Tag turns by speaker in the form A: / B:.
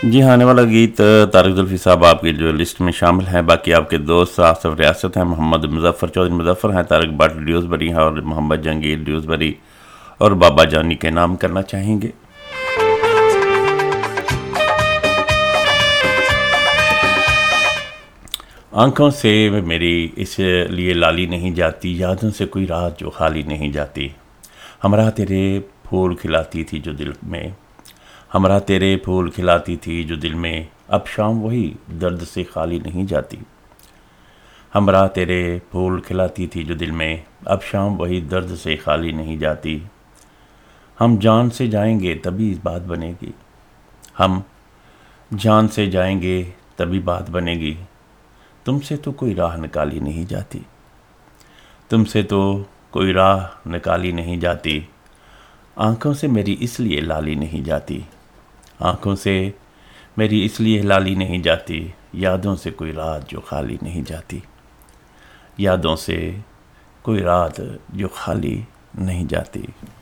A: जी हाँ, आने वाला गीत तारिक जुल्फ़ी साहब आपकी जो लिस्ट में शामिल हैं। बाकी आपके दोस्त आसिफ रियासत हैं, मोहम्मद मुज़फ़्फ़र चौधरी मुज़फ़्फ़र हैं, तारिक भट्ट ड्यूसबरी हैं और मोहम्मद जहांगीर ड्यूसबरी और बाबा जानी के नाम करना चाहेंगे। आंखों से मेरी इसलिए लाली नहीं जाती, यादों से कोई रात जो खाली नहीं जाती। हमरा तेरे फूल खिलाती थी जो दिल में, हमरा तेरे फूल खिलाती थी जो दिल में, अब शाम वही दर्द से खाली नहीं जाती। हमरा तेरे फूल खिलाती थी जो दिल में, अब शाम वही दर्द से खाली नहीं जाती। हम जान से जाएंगे तभी इस बात बनेगी, हम जान से जाएंगे तभी बात बनेगी। तुमसे तो कोई राह निकाली नहीं जाती, तुमसे तो कोई राह निकाली नहीं जाती। आँखों से मेरी इसलिए लाली नहीं जाती, आँखों से मेरी इसलिए लाली नहीं जाती। यादों से कोई रात जो खाली नहीं जाती, यादों से कोई रात जो खाली नहीं जाती।